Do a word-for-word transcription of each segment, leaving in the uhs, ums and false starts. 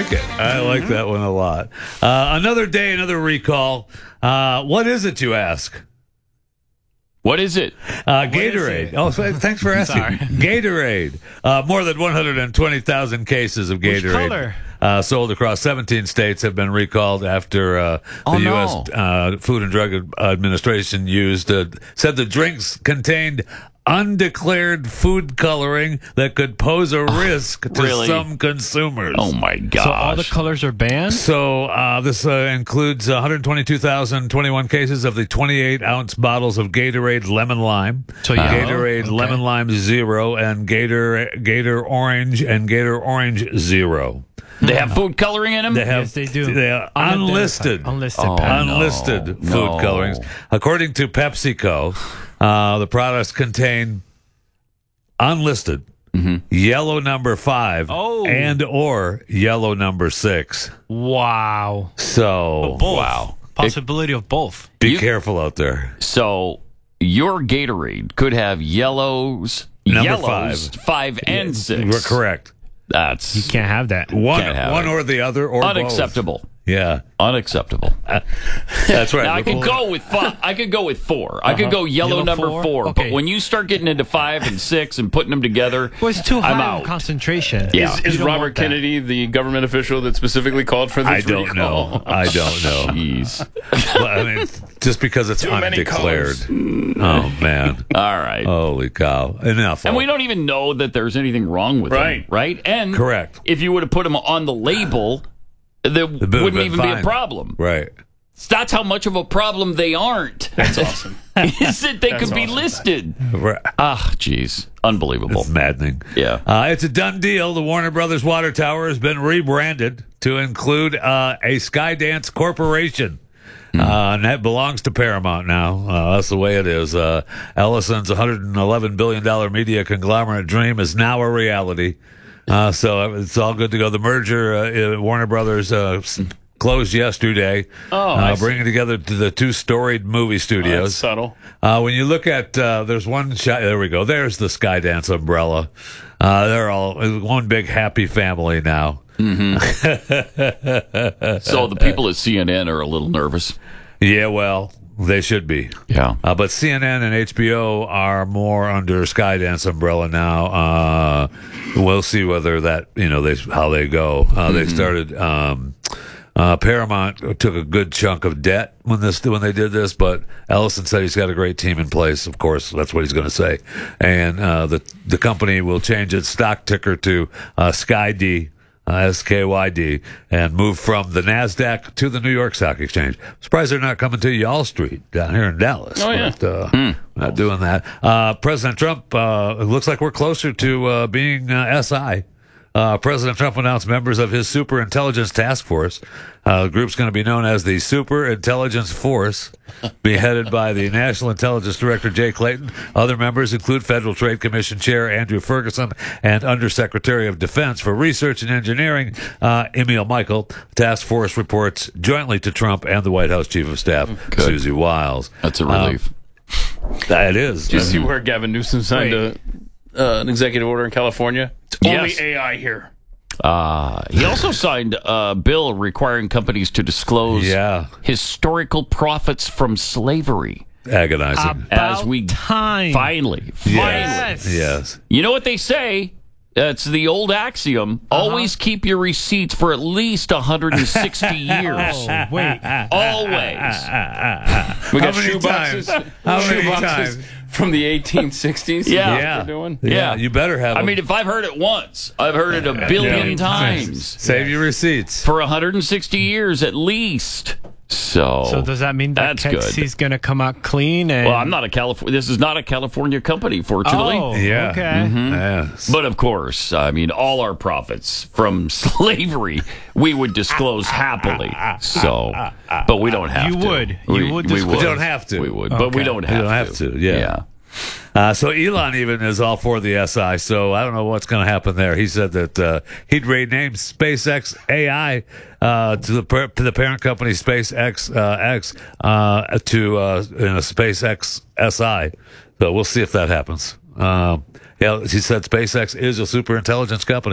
like it. I Mm-hmm. like that one a lot. Uh, another day, another recall. Uh, what is it, you ask? What is it? Uh, Gatorade. it? Oh, so- thanks for asking. Sorry. Gatorade. Uh, more than one hundred twenty thousand cases of Which Gatorade color? Uh, sold across seventeen states have been recalled after uh, the Oh, no. U S Uh, Food and Drug Administration used uh, said the drinks contained undeclared food coloring that could pose a risk to really? some consumers. Oh, my gosh. So all the colors are banned? So uh, this uh, includes one hundred twenty-two thousand twenty-one cases of the twenty-eight ounce bottles of Gatorade Lemon Lime, So yellow? Gatorade Okay. Lemon Lime Zero, and Gator Gator Orange and Gator Orange Zero. They have food coloring in them? They have Yes, they do. They are Unidentified. unlisted, Unlisted Oh, pack. no. unlisted food No. colorings. According to PepsiCo, uh, the products contain unlisted yellow number five Oh. and or yellow number six. Wow. So Both. Wow. Possibility of both. be You- careful out there. So your Gatorade could have yellows, Number yellows, five. five and six. We're correct. That's You can't have that. One, Can't have one it. or the other, or unacceptable. both. Yeah, Unacceptable. that's right. Now I Look could what- go with five. I could go with four. I could go yellow, Yellow number four? four. Okay. But when you start getting into five and six and putting them together, Well, it's too I'm high out. of concentration. Yeah. Is, You is don't Robert want that. Kennedy the government official that specifically called for this I don't recall? know. I don't know. Jeez. Well, I mean, just because it's Too many undeclared. colors. Oh man! All right. Holy cow! Enough. And we don't even know that there's anything wrong with Right. them, right? And Correct. if you would have put them on the label, there would've wouldn't been even be a fine. problem. Right. That's how much of a problem they aren't. That's awesome. Is that they That's could be awesome. listed? Right. Ah, jeez. Unbelievable. It's maddening. Yeah. Uh, it's a done deal. The Warner Brothers Water Tower has been rebranded to include uh, a Skydance Corporation. Uh, and that belongs to Paramount now. Uh, that's the way it is. Uh, Ellison's one hundred eleven billion dollars media conglomerate dream is now a reality. Uh, so it's all good to go. The merger, uh, uh, Warner Brothers uh, s- closed yesterday, Oh, uh, I see. bringing together to the two storied movie That's studios. subtle. Uh, when you look at, uh, there's one shot, there we go. There's the Skydance umbrella. Uh, they're all one big happy family now. So the people at C N N are a little nervous. Yeah, well, they should be. Yeah. Uh, but C N N and H B O are more under Skydance umbrella now. Uh, we'll see whether that, you know, they how they go. Uh, They started. Um, uh, Paramount took a good chunk of debt when this when they did this, but Ellison said he's got a great team in place. Of course, that's what he's going to say. And uh, the the company will change its stock ticker to uh, SkyD. Uh, S K Y D, and move from the NASDAQ to the New York Stock Exchange. Surprised they're not coming to Y'all Street down here in Dallas. Oh, yeah. But, uh, not doing that. Uh, President Trump, uh, it looks like we're closer to uh, being uh, S I. Uh, President Trump announced members of his Super Intelligence Task Force. Uh, the group's going to be known as the Super Intelligence Force, be headed by the National Intelligence Director Jay Clayton. Other members include Federal Trade Commission Chair Andrew Ferguson and Undersecretary of Defense for Research and Engineering uh, Emil Michael. The task force reports jointly to Trump and the White House Chief of Staff Good. Susie Wiles. That's a relief. That is. Did you see where Gavin Newsom signed a, uh, an executive order in California? It's Yes. only A I here. Uh, he also signed a bill requiring companies to disclose Yeah. historical profits from slavery. Agonizing. As About we time. finally, finally. Yes. Yes. You know what they say? It's the old axiom: always keep your receipts for at least one hundred sixty years. Oh, wait. Always. We got How many shoe boxes. times? How shoe many boxes times? from the eighteen sixties. Yeah. Yeah. We're doing. Yeah. Yeah. You better have I them. mean, if I've heard it once, I've heard it a billion Yeah. times. Save your receipts. For one hundred sixty years at least. So, So does that mean that that's good. Kexy's going to come out clean? And... Well, I'm not a California. This is not a California company, fortunately. Oh, Yeah. okay. Yes. But of course, I mean, all our profits from slavery we would disclose happily. So, but we don't have You to. would. We, You would we disclose. You don't have to. We would, but we Okay. don't You have don't to. have to, yeah. Uh, so Elon even is all for the S I. So I don't know what's going to happen there. He said that uh, he'd rename SpaceX A I uh, to the per- to the parent company SpaceX uh, X uh, to uh, you know, SpaceX S I. So we'll see if that happens. Um, yeah, he said SpaceX is a super intelligence company.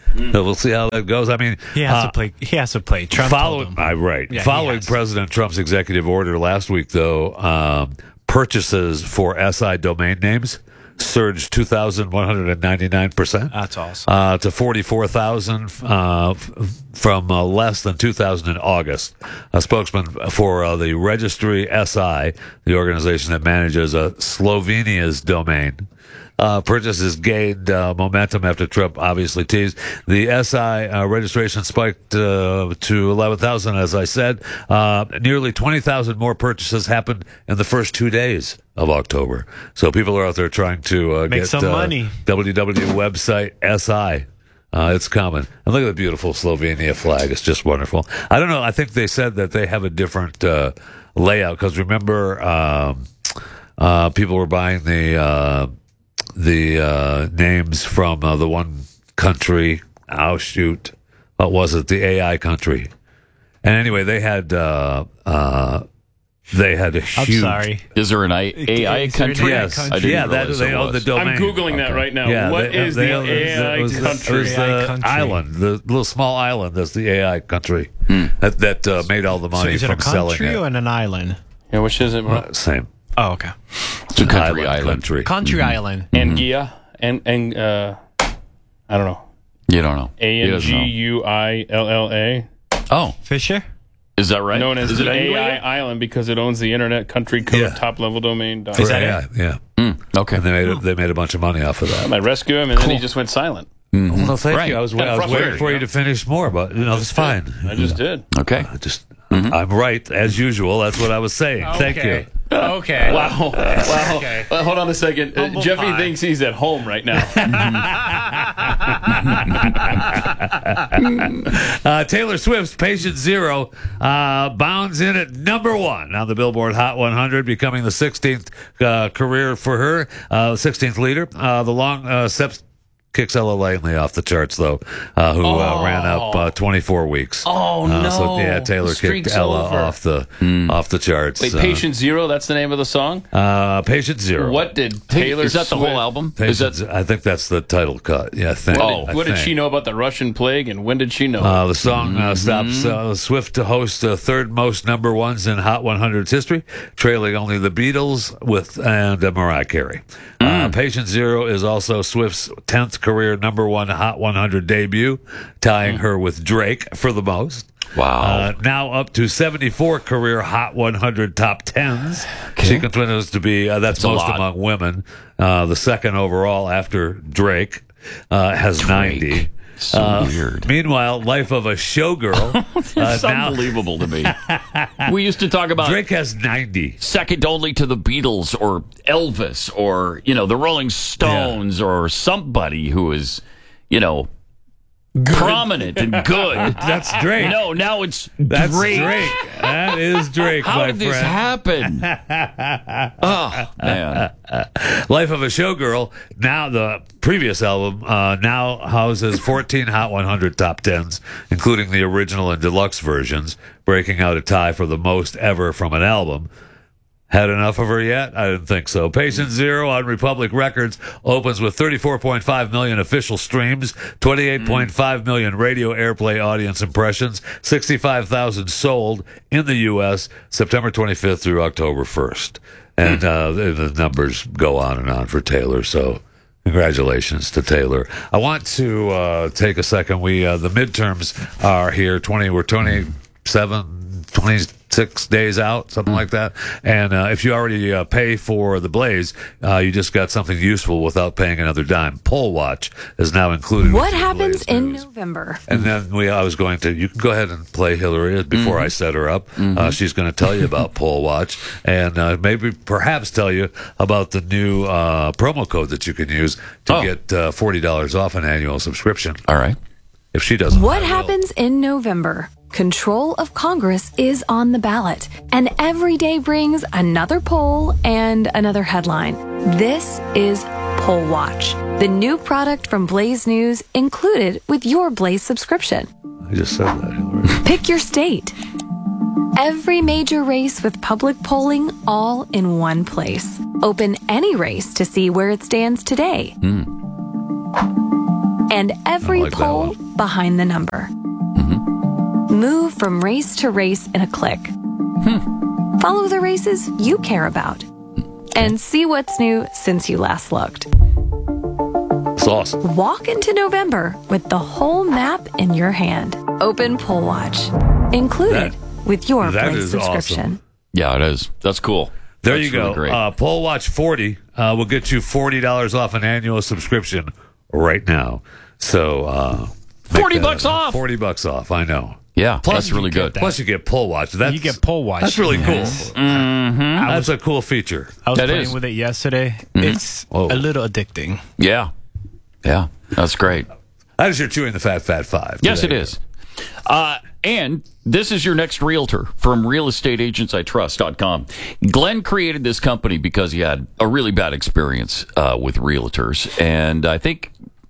So we'll see how that goes. I mean, He has uh, to play. He has to play. Trump told Following, him. uh, right. Yeah, he Following has. President Trump's executive order last week, though, um, purchases for S I domain names surged two thousand one hundred ninety-nine percent. That's awesome. Uh, to forty-four thousand uh, f- from uh, less than two thousand in August. A spokesman for uh, the Registry S I, the organization that manages uh, Slovenia's domain, Uh, purchases gained uh, momentum after Trump obviously teased. The S I uh, registration spiked uh, to eleven thousand, as I said. Uh, nearly twenty thousand more purchases happened in the first two days of October. So people are out there trying to uh, Make get some uh, money. W W W website S I. Uh, it's coming. And look at the beautiful Slovenia flag. It's just wonderful. I don't know. I think they said that they have a different uh, layout because remember, um, uh, people were buying the. Uh, the uh, names from uh, the one country. Oh, shoot. What was it? The A I country. And anyway, they had uh, uh, they had a I'm huge. sorry. Is there an I- A I Is there an country? A I Yes. country? I didn't Yeah, that, realize they it own the was. domain. I'm Googling that Okay. right now. Yeah, what they- is they- the it was- A I it was, country? It was A I the country. island, the little small island. That's the A I country that that uh, made all the So money is it a from selling country it. or an island? Yeah, which is it? Uh, Same Oh, okay. It's a country island. country. Country island. Anguilla and and uh, I don't know. You don't know. A He N doesn't G know. U I L L A, Oh, Fisher? is that right? known as is the it A I Anglia? Island because it owns the internet country code Yeah. top level domain. Is that A I, it? Yeah, Mm, okay. and they made they made a bunch of money off of that. I rescue him, and then he just went silent. Well, thank Right. you. I was, Kinda I was waiting frustrating, for you yeah. to finish more, but you know it's fine. I just did. Okay. I just I'm right as usual. That's what I was saying. Thank you. Okay. Wow. Wow. Okay. Uh, hold on a second. Uh, Humble Jeffy pie. thinks he's at home right now. Uh, Taylor Swift's Patient Zero uh, bounds in at number one on the Billboard Hot one hundred, becoming the sixteenth uh, career for her, uh, sixteenth leader. Uh, the long uh, steps kicks Ella Langley off the charts, though, uh, who uh, ran up uh, twenty-four weeks. Oh, Uh, so no. yeah, Taylor The streak's kicked Ella over. off the off the charts. Wait, Uh, Patient Zero, that's the name of the song? uh, Patient Zero. What did Taylor Is that the Swift- whole album? Patient Is that Z- I think that's the title cut. Yeah, I think. Oh, I What did think. she know about the Russian plague, and when did she know? Uh, the song uh, stops uh, Swift to host the third most number ones in Hot one hundred's history, trailing only the Beatles with and uh, Mariah Carey. Uh, Patient Zero is also Swift's tenth career number one Hot one hundred debut, tying her with Drake for the most. Wow. Uh, now up to seventy-four career Hot one hundred top tens. She continues to be, uh, that's, That's a most lot. among women. Uh, the second overall after Drake uh, has ninety. So Uh, weird. Meanwhile, Life of a Showgirl. uh, It's now, unbelievable to me. We used to talk about Drake has ninety. second only to the Beatles or Elvis or, you know, the Rolling Stones or somebody who is, you know, prominent and good. That's Drake. No, now it's That's Drake. Drake. That is Drake, How my did this friend. happen? Oh, man. Life of a Showgirl. Now the previous album uh, now houses fourteen Hot one hundred top tens, including the original and deluxe versions, breaking out a tie for the most ever from an album. Had enough of her yet? I didn't think so. Patient Zero on Republic Records opens with thirty-four point five million official streams, twenty-eight point five million radio airplay audience impressions, sixty-five thousand sold in the U S September twenty-fifth through October first. And uh, the, the numbers go on and on for Taylor, so congratulations to Taylor. I want to uh, take a second. We uh, the midterms are here. Twenty we're twenty-seven, twenty-six days out, something like that. And uh, if you already uh, pay for the Blaze, uh, you just got something useful without paying another dime. Poll Watch is now included. What with the happens Blaze in News. November? And then we, I was going to, you can go ahead and play Hillary before I set her up. Uh, she's going to tell you about Poll Watch and uh, maybe perhaps tell you about the new uh, promo code that you can use to Oh. get uh, forty dollars off an annual subscription. All right. If she doesn't. What I will. happens in November? Control of Congress is on the ballot, and every day brings another poll and another headline. This is Poll Watch, the new product from Blaze News included with your Blaze subscription. I just said that, Hillary. Pick your state. Every major race with public polling all in one place. Open any race to see where it stands today. and every I like that poll behind the number. Mm-hmm. Move from race to race in a click. Hmm. Follow the races you care about and see what's new since you last looked. It's awesome. Walk into November with the whole map in your hand. Open Poll Watch, included That- with your that Blink is subscription. awesome. Yeah, it is. That's cool. There That's you go. really great. Uh, Poll Watch forty uh, will get you forty dollars off an annual subscription right now. So uh, make forty that- bucks off. Forty bucks off. I know. Yeah, Plus that's really you get good. that. Plus you get Poll Watch. That's, You get Poll Watch. That's really cool. Yes. Mm-hmm. That's a cool feature. I was That playing is. with it yesterday. It's Whoa. a little addicting. Yeah. Yeah, that's great. That is your chewing the fat fat five. Yes, it There you is. Uh, and this is your next realtor from real estate agents I trust dot com. Glenn created this company because he had a really bad experience uh, with realtors. And I think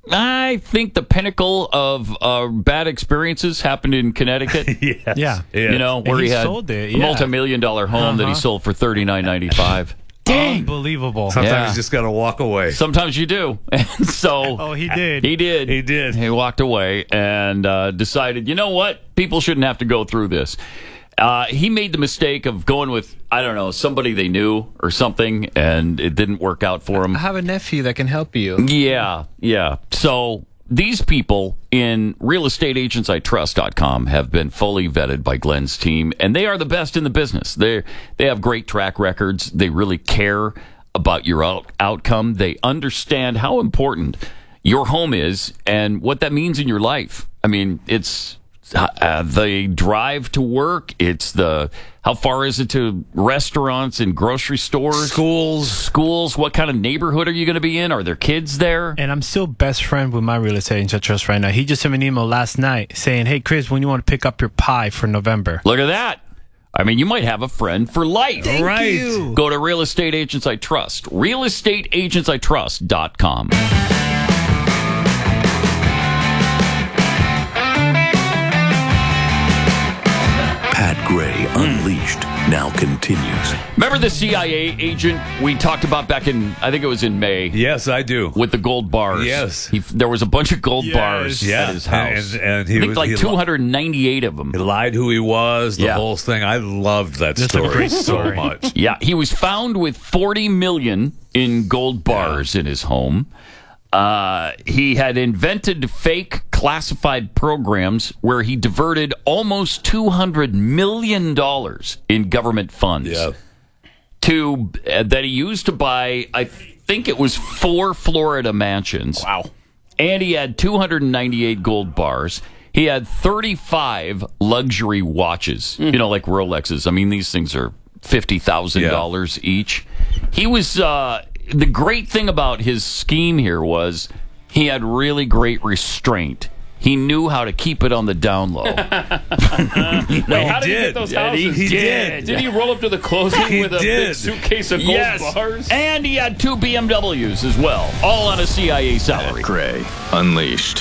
I think the pinnacle of uh, bad experiences happened in Connecticut. go. Yes. Yeah. You know, And where he, he had sold it, a yeah. multi-million dollar home that he Uh-huh. sold for thirty-nine ninety-five. Dang. Unbelievable. Sometimes Yeah. you just got to walk away. Sometimes you do. And so Oh, he did. He did. He did. He walked away and uh, decided, you know what? People shouldn't have to go through this. Uh, he made the mistake of going with, I don't know, somebody they knew or something, and it didn't work out for him. I have a nephew that can help you. Yeah, yeah. So these people in real estate agents I trust dot com have been fully vetted by Glenn's team, and they are the best in the business. They they have great track records. They really care about your out- outcome. They understand how important your home is and what that means in your life. I mean, it's uh, the drive to work. It's the how far is it to restaurants and grocery stores, Schools. schools. What kind of neighborhood are you going to be in? Are there kids there? And I'm still best friend with my real estate agent I trust right now. He just sent me an email last night saying, "Hey, Chris, when you want to pick up your pie for November?" Look at that. I mean, you might have a friend for life. Thank right. you. Go to Real Estate Agents I Trust. real estate agents I trust dot com. Pat Gray Unleashed now continues. Remember the C I A agent we talked about back in, I think it was in May, Yes, I do. with the gold bars? Yes. He, there was a bunch of gold Yes. bars Yeah. at his house. And- and he I think was- like he two hundred ninety-eight of them. He lied who he was, the Yeah. whole thing. I loved that That's a story great so story. much. Yeah, he was found with forty million in gold bars in his home. Uh, he had invented fake classified programs where he diverted almost two hundred million dollars in government funds Yeah. to uh, that he used to buy, I think it was four Florida mansions. Wow. And he had two hundred ninety-eight gold bars. He had thirty-five luxury watches, you know, like Rolexes. I mean, these things are fifty thousand dollars each. He was, uh, the great thing about his scheme here was he had really great restraint. He knew how to keep it on the down low. Wait, how did he get did. those Yeah, he houses? He did. did. Did he roll up to the closing He with a did. big suitcase of gold Yes, bars? and he had two B M Ws as well, all on a C I A salary. Gray Unleashed.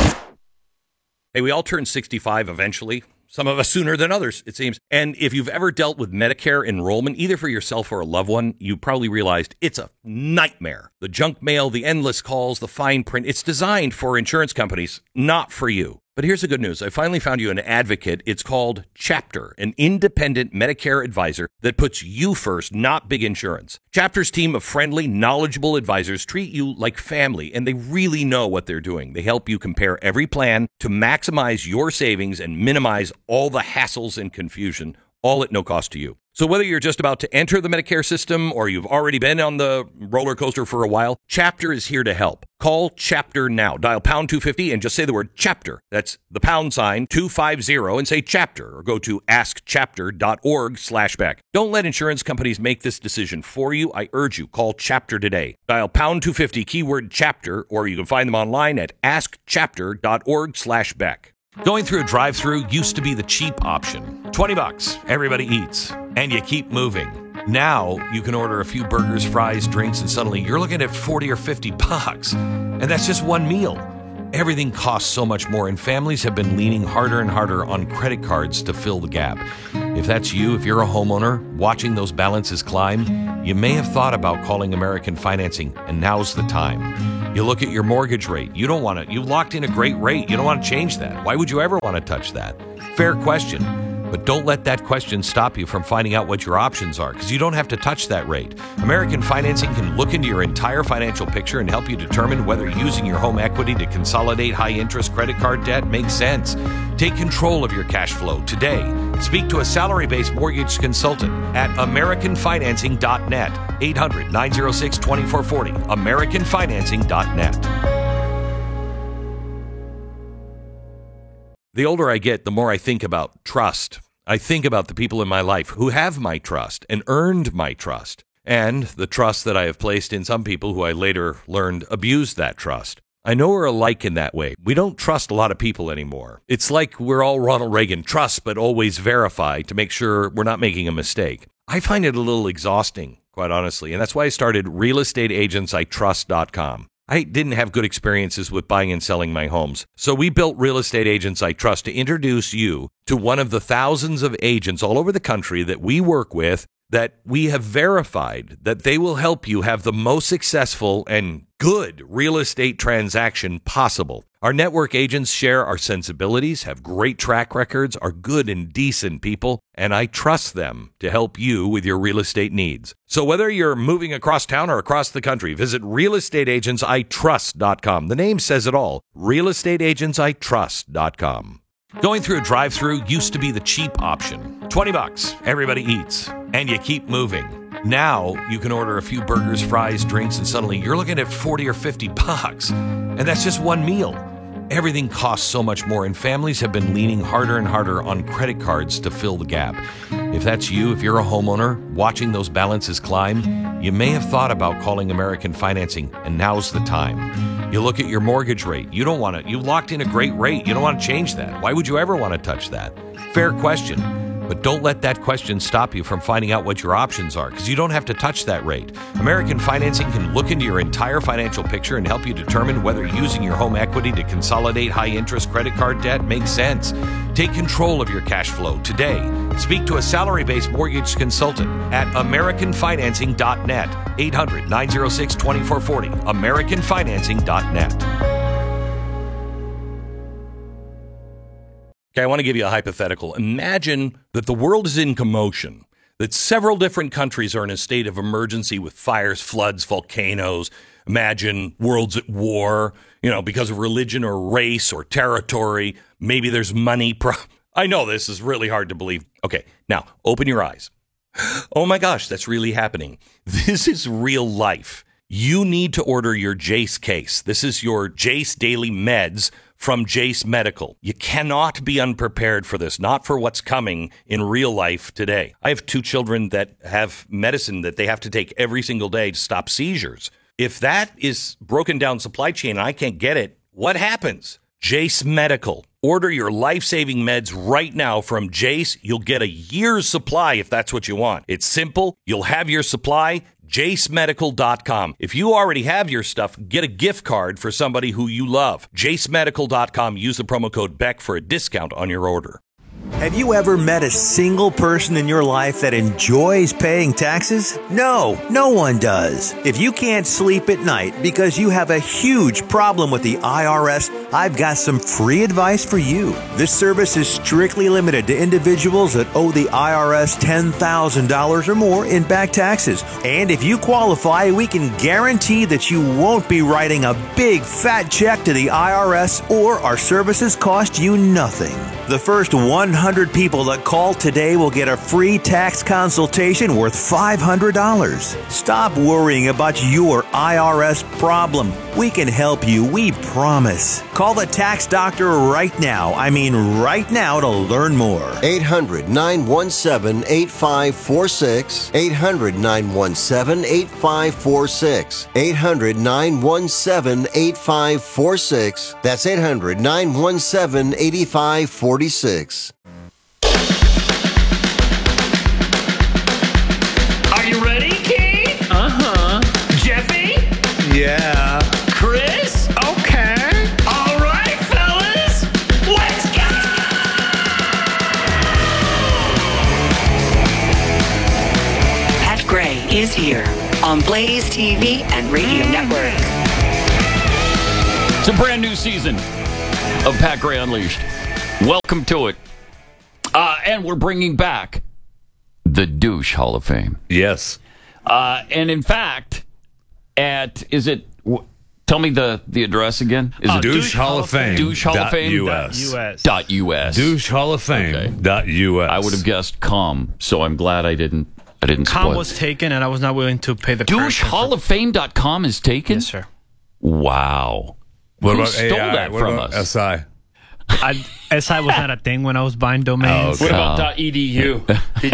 Hey, we all turn sixty-five eventually. Some of us sooner than others, it seems. And if you've ever dealt with Medicare enrollment, either for yourself or a loved one, you probably realized it's a nightmare. The junk mail, the endless calls, the fine print. It's designed for insurance companies, not for you. But here's the good news. I finally found you an advocate. It's called Chapter, an independent Medicare advisor that puts you first, not big insurance. Chapter's team of friendly, knowledgeable advisors treat you like family, and they really know what they're doing. They help you compare every plan to maximize your savings and minimize all the hassles and confusion, all at no cost to you. So whether you're just about to enter the Medicare system or you've already been on the roller coaster for a while, Chapter is here to help. Call Chapter now. Dial pound two fifty and just say the word Chapter. That's the pound sign two fifty and say Chapter, or go to ask chapter dot org slash Beck. Don't let insurance companies make this decision for you. I urge you, call Chapter today. Dial pound two fifty, keyword Chapter, or you can find them online at ask chapter dot org slash Beck. Going through a drive-thru used to be the cheap option. twenty bucks, everybody eats, and you keep moving. Now you can order a few burgers, fries, drinks, and suddenly you're looking at forty or fifty bucks. And that's just one meal. Everything costs so much more, and families have been leaning harder and harder on credit cards to fill the gap. If that's you, if you're a homeowner watching those balances climb, you may have thought about calling American Financing, and now's the time. You look at your mortgage rate. You don't want to, you've locked in a great rate. You don't want to change that. Why would you ever want to touch that? Fair question. But don't let that question stop you from finding out what your options are, because you don't have to touch that rate. American Financing can look into your entire financial picture and help you determine whether using your home equity to consolidate high-interest credit card debt makes sense. Take control of your cash flow today. Speak to a salary-based mortgage consultant at american financing dot net. eight hundred, nine oh six, two four four oh. american financing dot net. The older I get, the more I think about trust. I think about the people in my life who have my trust and earned my trust, and the trust that I have placed in some people who I later learned abused that trust. I know we're alike in that way. We don't trust a lot of people anymore. It's like we're all Ronald Reagan, trust but always verify to make sure we're not making a mistake. I find it a little exhausting, quite honestly, and that's why I started real estate agents I trust dot com. I didn't have good experiences with buying and selling my homes. So we built Real Estate Agents I Trust to introduce you to one of the thousands of agents all over the country that we work with, that we have verified that they will help you have the most successful and good real estate transaction possible. Our network agents share our sensibilities, have great track records, are good and decent people, and I trust them to help you with your real estate needs. So whether you're moving across town or across the country, visit real estate agents I trust dot com. The name says it all, real estate agents I trust dot com. Going through a drive-thru used to be the cheap option. twenty bucks, everybody eats, and you keep moving. Now you can order a few burgers, fries, drinks, and suddenly you're looking at forty or fifty bucks. And that's just one meal. Everything costs so much more, and families have been leaning harder and harder on credit cards to fill the gap. If that's you, if you're a homeowner watching those balances climb, you may have thought about calling American Financing, and now's the time. You look at your mortgage rate. You don't want to, you've locked in a great rate. You don't want to change that. Why would you ever want to touch that? Fair question. But don't let that question stop you from finding out what your options are, because you don't have to touch that rate. American Financing can look into your entire financial picture and help you determine whether using your home equity to consolidate high-interest credit card debt makes sense. Take control of your cash flow today. Speak to a salary-based mortgage consultant at american financing dot net. eight hundred, nine oh six, two four four oh. american financing dot net. Okay, I want to give you a hypothetical. Imagine that the world is in commotion, that several different countries are in a state of emergency with fires, floods, volcanoes. Imagine world's at war, you know, because of religion or race or territory. Maybe there's money. Pro- I know this is really hard to believe. Okay, now open your eyes. Oh my gosh, that's really happening. This is real life. You need to order your Jace case. This is your Jace Daily Meds from Jace Medical. You cannot be unprepared for this, not for what's coming in real life today. I have two children that have medicine that they have to take every single day to stop seizures. If that is broken down supply chain and I can't get it, what happens? Jace Medical. Order your life-saving meds right now from Jace. You'll get a year's supply if that's what you want. It's simple. You'll have your supply. jace medical dot com. If you already have your stuff, get a gift card for somebody who you love. jace medical dot com. Use the promo code Beck for a discount on your order. Have you ever met a single person in your life that enjoys paying taxes? No, no one does. If you can't sleep at night because you have a huge problem with the I R S, I've got some free advice for you. This service is strictly limited to individuals that owe the I R S ten thousand dollars or more in back taxes. And if you qualify, we can guarantee that you won't be writing a big fat check to the I R S, or our services cost you nothing. The first one hundred people that call today will get a free tax consultation worth five hundred dollars. Stop worrying about your I R S problem. We can help you, we promise. Call the tax doctor right now. I mean right now to learn more. eight hundred, nine one seven, eight five four six. eight hundred, nine one seven, eight five four six. eight hundred, nine one seven, eight five four six. That's eight hundred, nine one seven, eight five four six. Are you ready, Keith? Uh-huh. Jeffy? Yeah. Chris? Okay. All right, fellas. Let's go! here on Blaze T V and Radio Network. It's a brand new season of Pat Gray Unleashed. Welcome to it. Uh, and we're bringing back the Douche Hall of Fame. Yes. Uh, and in fact, at, is it, w- tell me the, the address again. Is Uh, it Douche Hall of Fame. Douche Hall of Fame. U S. Dot U S. Douche Hall of Fame. Okay. Dot U S. I would have guessed com, so I'm glad I didn't, I didn't Com spoil was it. taken, and I was not willing to pay the Douche Hall of Fame dot com is taken? Yes, sir. Wow. What Who about stole A I? that What from about us? S I? I, S I was not a thing when I was buying domains. Oh, What okay. about .edu? Did